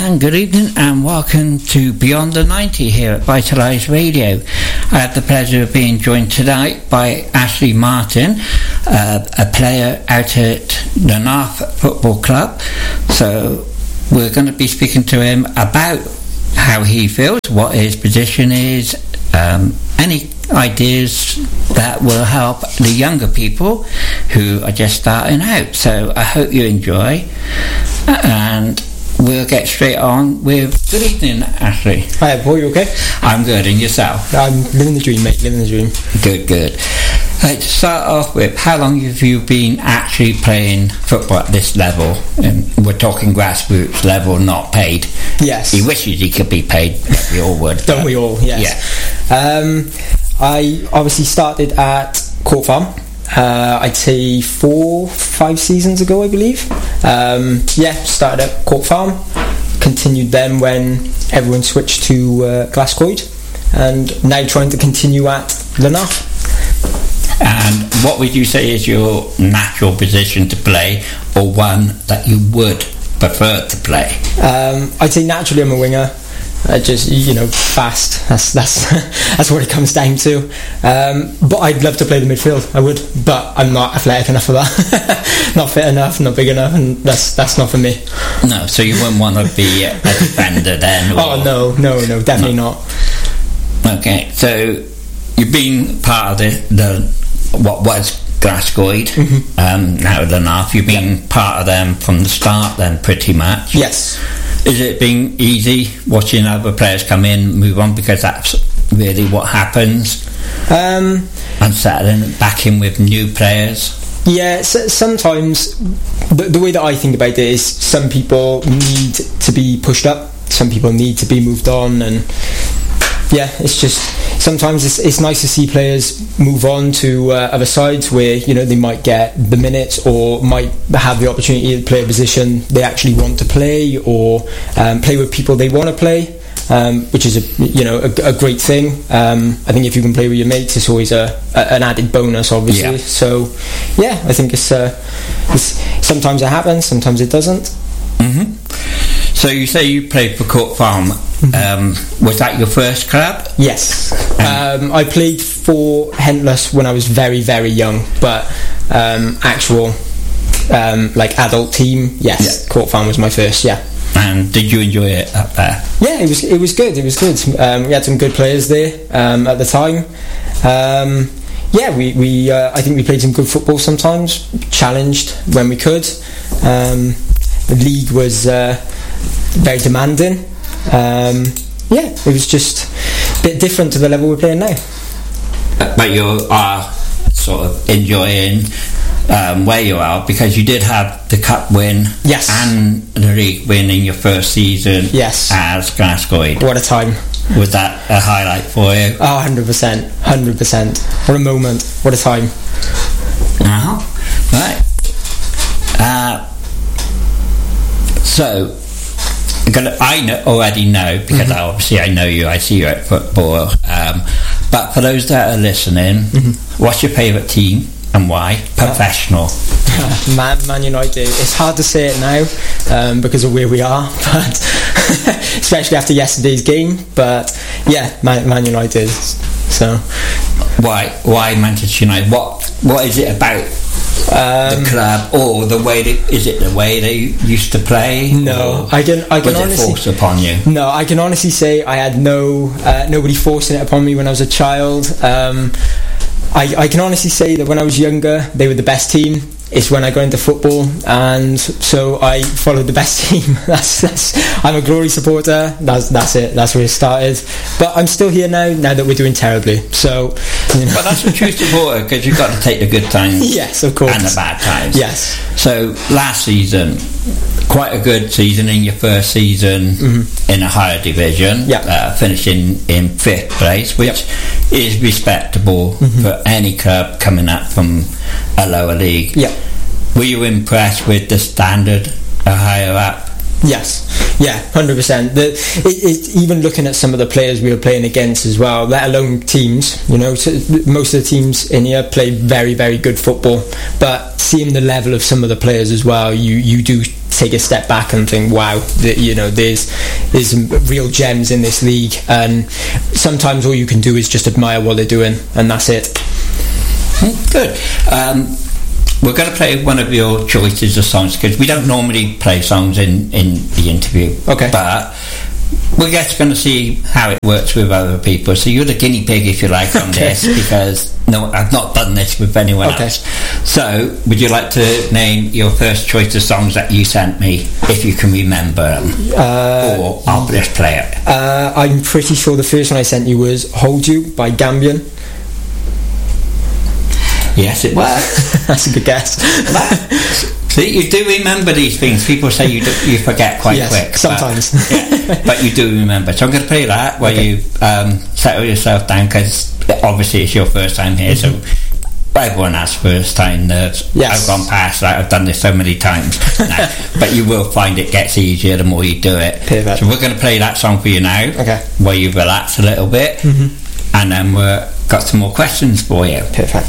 and good evening and welcome to Beyond the 90 here at Vitalise Radio. I have the pleasure of being joined tonight by Ashley Martin, a player out at the Narth Football Club. So we're going to be speaking to him about how he feels, what his position is, any ideas that will help the younger people who are just starting out. So I hope you enjoy, and we'll get straight on with good evening, Ashley. Hi, Paul, you okay? I'm good, and yourself? I'm living the dream, mate, living the dream. Good. To start off with, how long have you been actually playing football at this level? And we're talking grassroots level, not paid. Yes. He wishes he could be paid, but we all would. Don't we all? Yes. Yeah. I obviously started at Court Farm. I'd say 4-5 seasons ago, I believe. Started at Court Farm, continued then when everyone switched to Glasgoyd, and now trying to continue at the Narth. And what would you say is your natural position to play, or one that you would prefer to play? I'd say naturally I'm a winger. Fast. That's what it comes down to. But I'd love to play the midfield. I would, but I'm not athletic enough for that. Not fit enough, not big enough, and that's not for me. No, so you wouldn't want to be a defender then? Oh no, definitely not. Okay, so you've been part of the what was Glasgoyd, now the Narth. You've been part of them from the start then, pretty much. Yes. Is it been easy watching other players come in, move on, because that's really what happens? And settling back in with new players? Yeah, sometimes the way that I think about it is some people need to be pushed up, some people need to be moved on, and it's just sometimes it's nice to see players move on to other sides where they might get the minutes or might have the opportunity to play a position they actually want to play, or play with people they want to play, which is a great thing. I think if you can play with your mates, it's always an added bonus, obviously. So I think it's sometimes it happens, sometimes it doesn't. So you say you played for Court Farm. Was that your first club? Yes. I played for Hentless when I was very, very young, but actual adult team, yes. Yeah. Court Farm was my first, yeah. And did you enjoy it up there? Yeah, it was good. We had some good players there at the time. We I think we played some good football sometimes, challenged when we could. The league was very demanding. It was just a bit different to the level we're playing now. But you are sort of enjoying where you are, because you did have the cup win, yes, and the league win in your first season, yes, as Glasgoyd. What a time. Was that a highlight for you? Oh, 100%. What a moment. What a time. Right. So I already know, because obviously I know you, I see you at football, but for those that are listening, what's your favourite team and why? Professional. Man United. It's hard to say it now because of where we are, but especially after yesterday's game, but Man United. So why Manchester United? What is it about the club, or the way the way they used to play? No, I can honestly, it forced upon you? No, I can honestly say I had nobody forcing it upon me when I was a child. I can honestly say that when I was younger, they were the best team. It's when I got into football, and so I followed the best team. I'm a Glory supporter. That's it. That's where it started. But I'm still here now that we're doing terribly. So, But that's a true supporter, because you've got to take the good times, yes, of course, and the bad times. Yes. So last season, quite a good season in your first season in a higher division, finishing in 5th place, which is respectable for any club coming up from a lower league. Were you impressed with the standard higher up? Yes, 100%. Even looking at some of the players we were playing against as well, let alone teams, so most of the teams in here play very, very good football, but seeing the level of some of the players as well, you do take a step back and think, wow, there's some real gems in this league, and sometimes all you can do is just admire what they're doing, and that's it. Good. We're going to play one of your choices of songs, because we don't normally play songs in the interview. Okay. But we're just going to see how it works with other people. So you're the guinea pig, if you like, on this, because I've not done this with anyone else. So would you like to name your first choice of songs that you sent me, if you can remember them? Or I'll just play it. I'm pretty sure the first one I sent you was Hold You by Gambian. Yes, it was. That's a good guess. See, you do remember these things. People say you forget quite quick. Sometimes. But you do remember. So I'm going to play that where you settle yourself down, because obviously it's your first time here, so everyone has first time nerves. I've gone past that. I've done this so many times now. But you will find it gets easier the more you do it. Perfect. So we're going to play that song for you now, where you relax a little bit, and then we've got some more questions for you. Perfect.